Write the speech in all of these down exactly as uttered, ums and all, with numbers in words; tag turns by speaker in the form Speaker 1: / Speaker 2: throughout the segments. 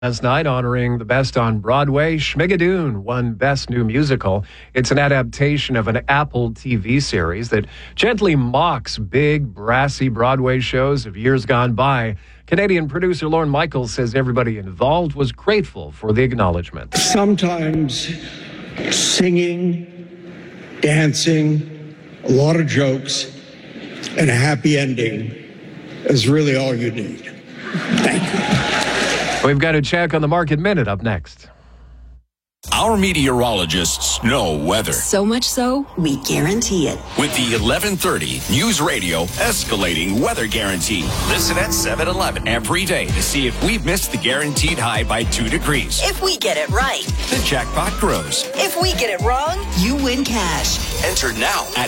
Speaker 1: Last night, honoring the best on Broadway, Schmigadoon won Best New Musical. It's an adaptation of an Apple T V series that gently mocks big, brassy Broadway shows of years gone by. Canadian producer Lorne Michaels says everybody involved was grateful for the acknowledgement.
Speaker 2: Sometimes singing, dancing, a lot of jokes, and a happy ending is really all you need. Thank you.
Speaker 1: We've got a check on the Market Minute up next.
Speaker 3: Our meteorologists know weather.
Speaker 4: So much so, we guarantee it.
Speaker 3: With the eleven thirty News Radio Escalating Weather Guarantee. Listen at seven eleven every day to see if we've missed the guaranteed high by two degrees.
Speaker 4: If we get it right,
Speaker 3: the jackpot grows.
Speaker 4: If we get it wrong, you win cash.
Speaker 3: Enter now at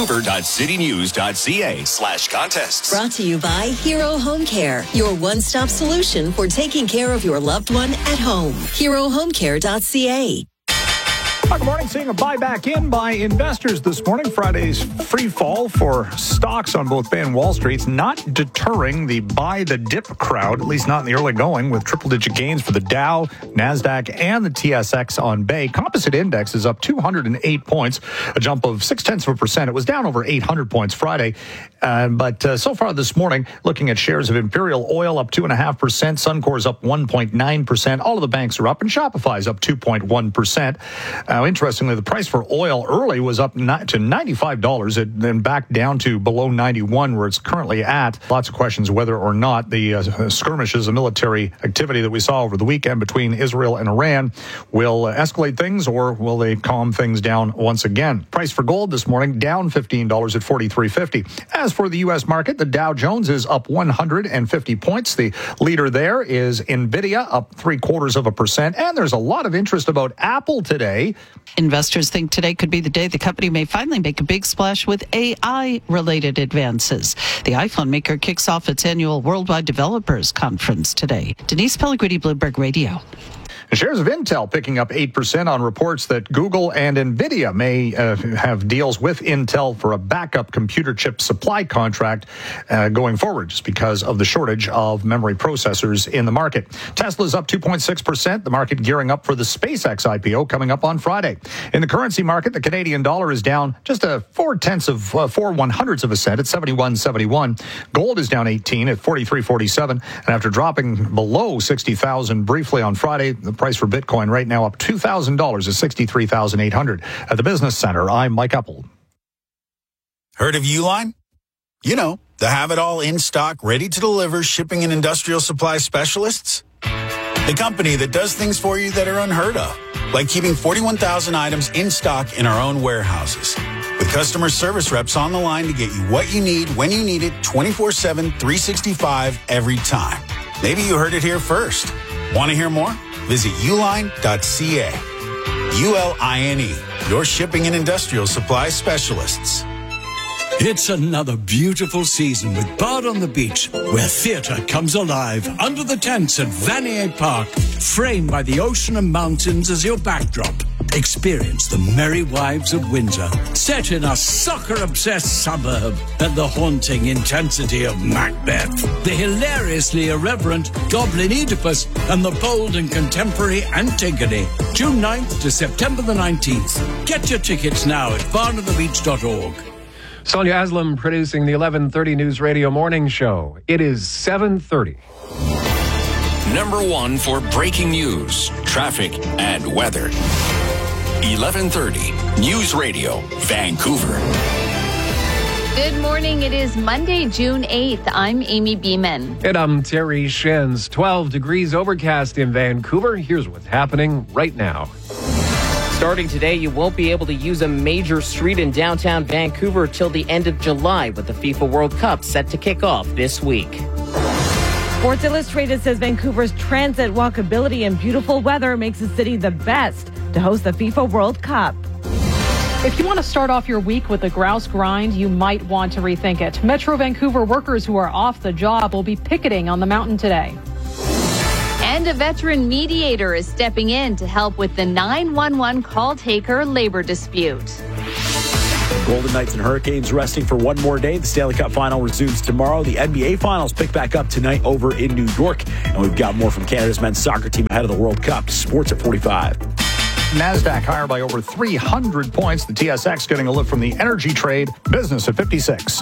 Speaker 3: vancouver.citynews.ca slash contests.
Speaker 4: Brought to you by Hero Home Care, your one-stop solution for taking care of your loved one at home. hero home care dot c a.
Speaker 5: Good morning. Seeing a buyback in by investors this morning. Friday's free fall for stocks on both Bay and Wall Street. It's not deterring the buy the dip crowd, at least not in the early going, with triple-digit gains for the Dow, NASDAQ, and the T S X on Bay. Composite index is up two hundred eight points, a jump of six-tenths of a percent. It was down over eight hundred points Friday. Uh, but uh, so far this morning, looking at shares of Imperial Oil up two point five percent, Suncor's up one point nine percent. All of the banks are up, and Shopify's up two point one percent. Now, interestingly, the price for oil early was up to ninety-five dollars and then back down to below ninety-one, where it's currently at. Lots of questions whether or not the uh, skirmishes, the military activity that we saw over the weekend between Israel and Iran will uh, escalate things, or will they calm things down once again? Price for gold this morning down fifteen dollars at forty-three fifty. As for the U S market, the Dow Jones is up one hundred fifty points. The leader there is NVIDIA, up three quarters of a percent. And there's a lot of interest about Apple today.
Speaker 6: Investors think today could be the day the company may finally make a big splash with A I-related advances. The iPhone maker kicks off its annual Worldwide Developers Conference today. Denise Pellegrini, Bloomberg Radio.
Speaker 5: Shares of Intel picking up eight percent on reports that Google and NVIDIA may uh, have deals with Intel for a backup computer chip supply contract uh, going forward, just because of the shortage of memory processors in the market. Tesla's up two point six percent, the market gearing up for the SpaceX I P O coming up on Friday. In the currency market, the Canadian dollar is down just a four-tenths of uh, four one-hundredths of a cent at seventy-one seventy-one. Gold is down eighteen at forty-three forty-seven. And after dropping below sixty thousand briefly on Friday, the price for Bitcoin right now up two thousand dollars at sixty-three thousand eight hundred dollars. At the Business Center, I'm Mike Uppel.
Speaker 7: Heard of Uline? You know, the have-it-all in-stock, ready-to-deliver shipping and industrial supply specialists? The company that does things for you that are unheard of, like keeping forty-one thousand items in stock in our own warehouses. With customer service reps on the line to get you what you need, when you need it, twenty-four seven, three sixty-five, every time. Maybe you heard it here first. Want to hear more? Visit uline dot c a. U L I N E, your shipping and industrial supply specialists.
Speaker 8: It's another beautiful season with Bard on the Beach, where theatre comes alive under the tents at Vanier Park, framed by the ocean and mountains as your backdrop. Experience the Merry Wives of Windsor, set in a soccer-obsessed suburb, and the haunting intensity of Macbeth, the hilariously irreverent Goblin Oedipus, and the bold and contemporary Antigone. June ninth to September the nineteenth. Get your tickets now at barn on the beach dot org.
Speaker 1: Sonia Aslam producing the eleven thirty News Radio Morning Show. It is seven thirty.
Speaker 3: Number one for breaking news, traffic, and weather. eleven thirty News Radio, Vancouver.
Speaker 9: Good morning. It is Monday, June eighth. I'm Amy Beeman.
Speaker 1: And I'm Terry Shins. twelve degrees overcast in Vancouver. Here's what's happening right now.
Speaker 10: Starting today, you won't be able to use a major street in downtown Vancouver till the end of July, with the FIFA World Cup set to kick off this week.
Speaker 11: Sports Illustrated says Vancouver's transit, walkability, and beautiful weather makes the city the best to host the FIFA World Cup.
Speaker 12: If you want to start off your week with a grouse grind, you might want to rethink it. Metro Vancouver workers who are off the job will be picketing on the mountain today.
Speaker 9: And a veteran mediator is stepping in to help with the nine one one call taker labor dispute.
Speaker 13: Golden Knights and Hurricanes resting for one more day. The Stanley Cup Final resumes tomorrow. The N B A Finals pick back up tonight over in New York. And we've got more from Canada's men's soccer team ahead of the World Cup. Sports at forty-five.
Speaker 5: NASDAQ higher by over three hundred points. The T S X getting a lift from the energy trade. Business at fifty-six.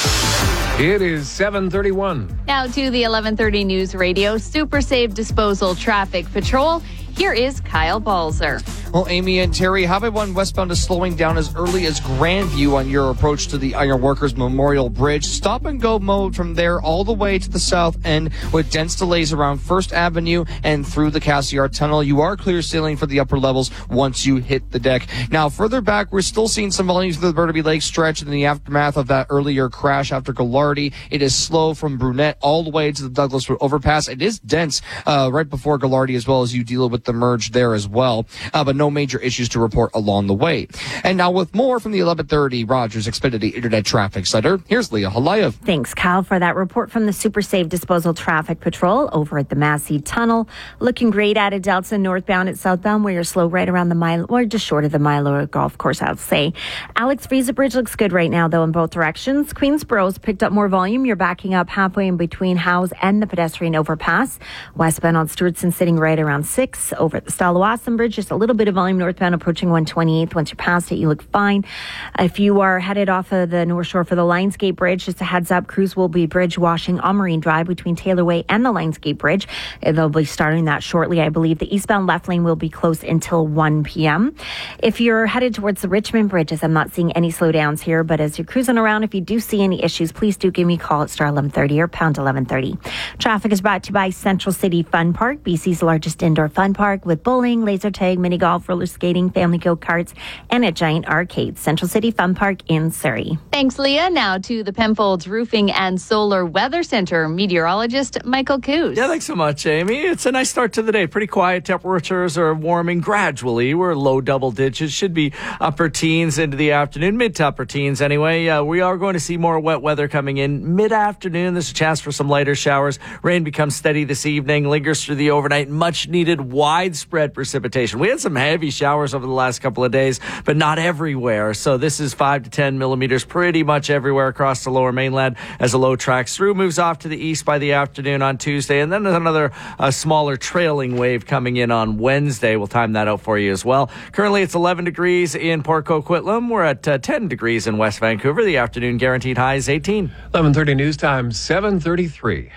Speaker 1: It is seven thirty-one.
Speaker 9: Now to the eleven thirty News Radio Super Save Disposal Traffic Patrol. Here is Kyle Balzer.
Speaker 14: Well, Amy and Terry, Highway one westbound is slowing down as early as Grandview on your approach to the Iron Workers Memorial Bridge. Stop and go mode from there all the way to the south end with dense delays around First Avenue and through the Cassiar Tunnel. You are clear sailing for the upper levels once you hit the deck. Now, further back, we're still seeing some volumes of the Burnaby Lake stretch in the aftermath of that earlier crash after Gallardi. It is slow from Brunette all the way to the Douglas Road overpass. It is dense uh, right before Gallardi as well as you deal with the merge there as well. Uh, but no major issues to report along the way. And now with more from the eleven thirty Rogers Xfinity Internet Traffic Center, here's Leah Halayev.
Speaker 15: Thanks, Kyle, for that report from the Super Save Disposal Traffic Patrol over at the Massey Tunnel. Looking great out of Delta northbound at southbound, where you're slow right around the mile, or just short of the Milo Golf Course, I would say. Alex Friesa Bridge looks good right now, though, in both directions. Queensborough's picked up more volume. You're backing up halfway in between Howes and the pedestrian overpass. Westbound on Stewartson sitting right around six. Over at the Stalawasan Bridge, just a little bit of volume northbound approaching one twenty-eighth. Once you're past it, you look fine. If you are headed off of the North Shore for the Lionsgate Bridge, just a heads up, crews will be bridge washing on Marine Drive between Taylor Way and the Lionsgate Bridge. They'll be starting that shortly, I believe. The eastbound left lane will be closed until one p.m. If you're headed towards the Richmond Bridge, as I'm not seeing any slowdowns here, but as you're cruising around, if you do see any issues, please do give me a call at star eleven thirty or pound eleven thirty. Traffic is brought to you by Central City Fun Park, B C's largest indoor fun park with bowling, laser tag, mini golf, roller skating, family go-karts, and a giant arcade. Central City Fun Park in Surrey.
Speaker 9: Thanks, Leah. Now to the Penfolds Roofing and Solar Weather Center meteorologist Michael Coos.
Speaker 16: Yeah, thanks so much, Amy. It's a nice start to the day. Pretty quiet. Temperatures are warming gradually. We're low double digits. Should be upper teens into the afternoon, mid to upper teens anyway. Uh, we are going to see more wet weather coming in mid-afternoon. There's a chance for some lighter showers. Rain becomes steady this evening, lingers through the overnight. Much needed widespread precipitation. We had some heavy showers over the last couple of days, but not everywhere. So this is five to ten millimeters pretty much everywhere across the lower mainland as the low tracks through, moves off to the east by the afternoon on Tuesday, and then another uh, smaller trailing wave coming in on Wednesday. We'll time that out for you as well. Currently it's eleven degrees in Port Coquitlam. We're at uh, ten degrees in West Vancouver. The afternoon guaranteed high is eighteen.
Speaker 1: eleven thirty news time, seven thirty-three.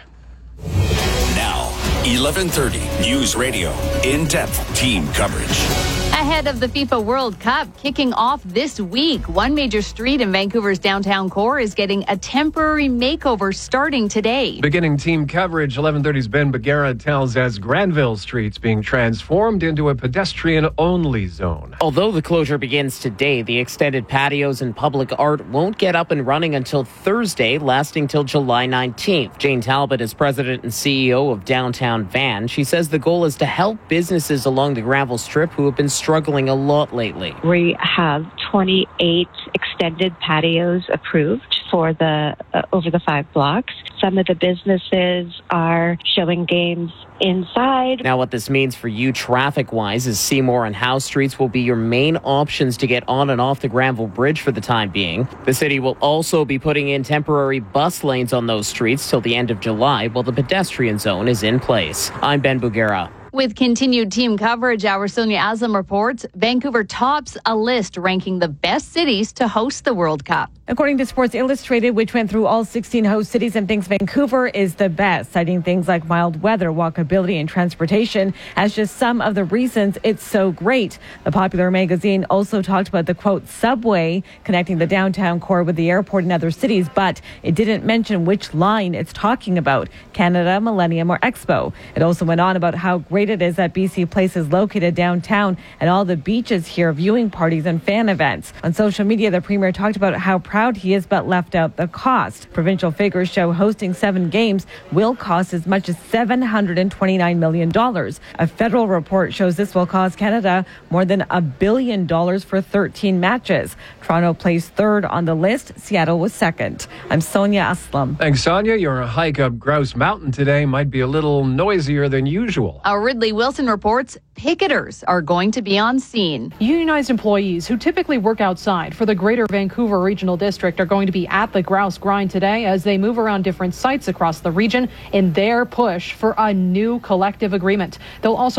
Speaker 3: Now, eleven thirty News Radio, in-depth team coverage.
Speaker 9: Ahead of the FIFA World Cup kicking off this week, one major street in Vancouver's downtown core is getting a temporary makeover starting today.
Speaker 1: Beginning team coverage, eleven thirty's Ben Bagara tells as Granville Street's being transformed into a pedestrian-only zone.
Speaker 10: Although the closure begins today, the extended patios and public art won't get up and running until Thursday, lasting till July nineteenth. Jane Talbot is president and C E O of Downtown Van. She says the goal is to help businesses along the Granville Strip who have been struggling a lot lately.
Speaker 17: We have twenty-eight extended patios approved for the uh, over the five blocks. Some of the businesses are showing games inside.
Speaker 10: Now, what this means for you traffic-wise is Seymour and Howe Streets will be your main options to get on and off the Granville Bridge for the time being. The city will also be putting in temporary bus lanes on those streets till the end of July while the pedestrian zone is in place. I'm Ben Bugera.
Speaker 9: With continued team coverage, our Sonia Aslam reports Vancouver tops a list ranking the best cities to host the World Cup.
Speaker 11: According to Sports Illustrated, which went through all sixteen host cities and thinks Vancouver is the best, citing things like mild weather, walkability, and transportation as just some of the reasons it's so great. The popular magazine also talked about the, quote, subway connecting the downtown core with the airport and other cities, but it didn't mention which line it's talking about, Canada, Millennium, or Expo. It also went on about how great it is that B C Place is located downtown and all the beaches here, viewing parties and fan events. On social media, the premier talked about how proud crowd he is, but left out the cost. Provincial figures show hosting seven games will cost as much as seven hundred twenty-nine million dollars. A federal report shows this will cost Canada more than a billion dollars for thirteen matches. Toronto placed third on the list. Seattle was second. I'm Sonia Aslam.
Speaker 1: Thanks, Sonia. Your hike up Grouse Mountain today might be a little noisier than usual.
Speaker 9: Our Ridley Wilson reports picketers are going to be on scene.
Speaker 12: Unionized employees who typically work outside for the Greater Vancouver Regional District are going to be at the Grouse Grind today as they move around different sites across the region in their push for a new collective agreement. They'll also